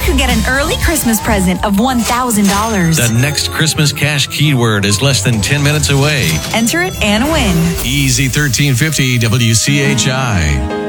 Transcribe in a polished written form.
could get an early Christmas present of $1,000. The next Christmas cash keyword is less than 10 minutes away. Enter it and win. Easy 1350 WCHI.